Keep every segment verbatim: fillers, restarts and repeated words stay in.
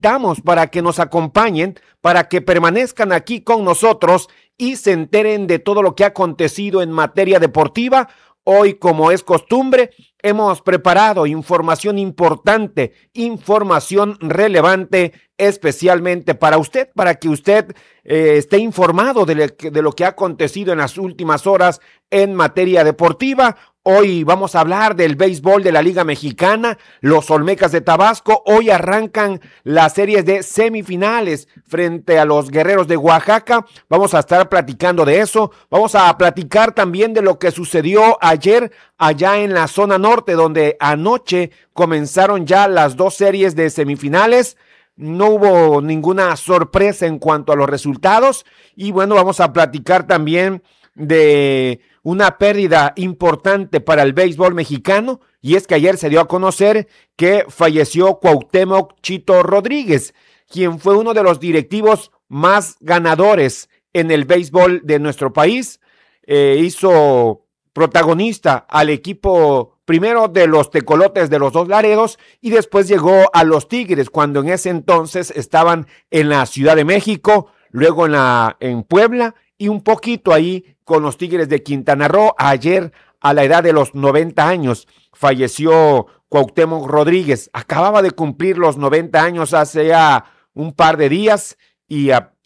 invitamos para que nos acompañen, para que permanezcan aquí con nosotros y se enteren de todo lo que ha acontecido en materia deportiva. Hoy, como es costumbre, hemos preparado información importante, información relevante, especialmente para usted, para que usted eh, esté informado de, le, de lo que ha acontecido en las últimas horas en materia deportiva. Hoy vamos a hablar del béisbol de la Liga Mexicana. Los Olmecas de Tabasco hoy arrancan las series de semifinales frente a los Guerreros de Oaxaca. Vamos a estar platicando de eso. Vamos a platicar también de lo que sucedió ayer allá en la zona norte, donde anoche comenzaron ya las dos series de semifinales. No hubo ninguna sorpresa en cuanto a los resultados. Y bueno, vamos a platicar también de una pérdida importante para el béisbol mexicano, y es que ayer se dio a conocer que falleció Cuauhtémoc Chito Rodríguez, quien fue uno de los directivos más ganadores en el béisbol de nuestro país. Eh, hizo protagonista al equipo primero de los Tecolotes de los Dos Laredos y después llegó a los Tigres cuando en ese entonces estaban en la Ciudad de México, luego en, la, en Puebla y un poquito ahí con los Tigres de Quintana Roo. Ayer, a la edad de los noventa años, falleció Cuauhtémoc Rodríguez. Acababa de cumplir los noventa años hace ya un par de días y,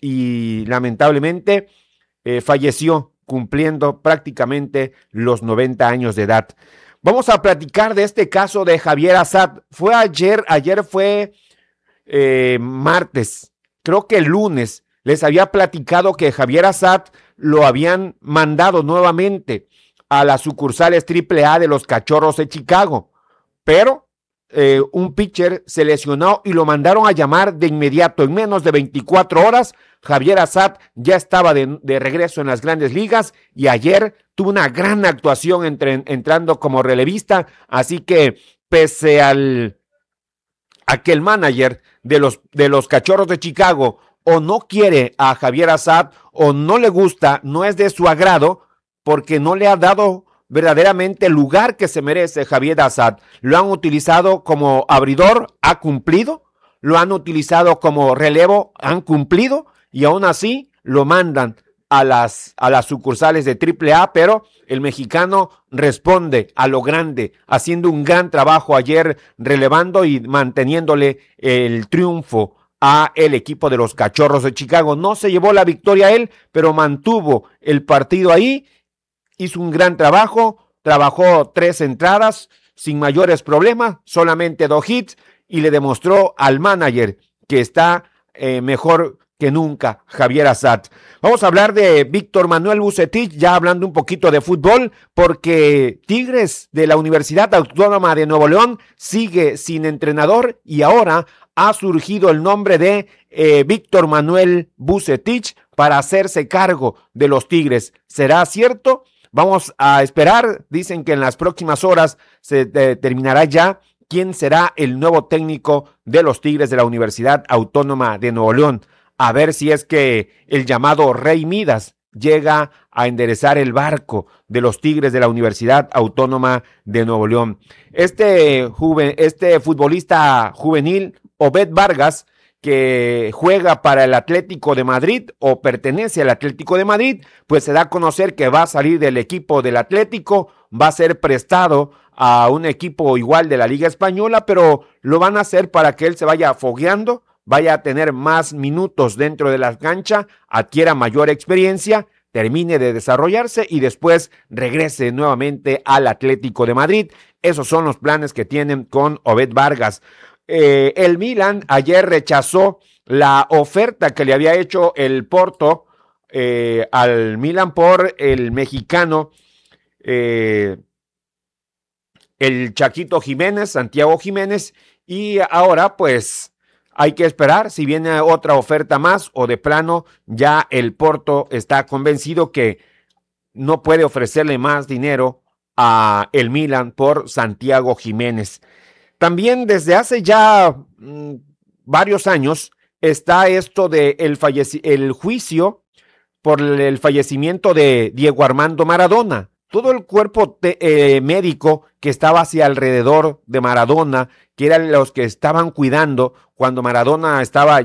y lamentablemente eh, falleció cumpliendo prácticamente los noventa años de edad. Vamos a platicar de este caso de Javier Assad. Fue ayer, ayer fue eh, martes, creo que el lunes, les había platicado que Javier Assad lo habían mandado nuevamente a las sucursales triple A de los Cachorros de Chicago, pero eh, un pitcher se lesionó y lo mandaron a llamar de inmediato. En menos de veinticuatro horas, Javier Assad ya estaba de, de regreso en las grandes ligas y ayer tuvo una gran actuación entre, entrando como relevista, así que pese al a que el manager de los, de los Cachorros de Chicago o no quiere a Javier Assad, o no le gusta, no es de su agrado, porque no le ha dado verdaderamente el lugar que se merece Javier Assad. Lo han utilizado como abridor, ha cumplido, lo han utilizado como relevo, han cumplido, y aún así lo mandan a las, a las sucursales de triple A, pero el mexicano responde a lo grande, haciendo un gran trabajo ayer, relevando y manteniéndole el triunfo a el equipo de los Cachorros de Chicago. No se llevó la victoria él, pero mantuvo el partido ahí, hizo un gran trabajo, trabajó tres entradas sin mayores problemas, solamente dos hits, y le demostró al manager que está eh, mejor que nunca, Javier Assad. Vamos a hablar de Víctor Manuel Vucetich, ya hablando un poquito de fútbol, porque Tigres de la Universidad Autónoma de Nuevo León sigue sin entrenador y ahora ha surgido el nombre de eh, Víctor Manuel Vucetich para hacerse cargo de los Tigres. ¿Será cierto? Vamos a esperar. Dicen que en las próximas horas se determinará ya quién será el nuevo técnico de los Tigres de la Universidad Autónoma de Nuevo León. A ver si es que el llamado Rey Midas llega a enderezar el barco de los Tigres de la Universidad Autónoma de Nuevo León. Este, juven, este futbolista juvenil, Obed Vargas, que juega para el Atlético de Madrid o pertenece al Atlético de Madrid, pues se da a conocer que va a salir del equipo del Atlético, va a ser prestado a un equipo igual de la Liga Española, pero lo van a hacer para que él se vaya fogueando, vaya a tener más minutos dentro de la cancha, adquiera mayor experiencia, termine de desarrollarse y después regrese nuevamente al Atlético de Madrid. Esos son los planes que tienen con Obed Vargas. Eh, el Milan ayer rechazó la oferta que le había hecho el Porto eh, al Milan por el mexicano, eh, el Chaquito Jiménez, Santiago Jiménez, y ahora pues hay que esperar si viene otra oferta más o de plano ya el Porto está convencido que no puede ofrecerle más dinero a el Milan por Santiago Jiménez. También desde hace ya mmm, varios años está esto de el, falleci- el juicio por el fallecimiento de Diego Armando Maradona. Todo el cuerpo te, eh, médico que estaba hacia alrededor de Maradona que eran los que estaban cuidando cuando Maradona estaba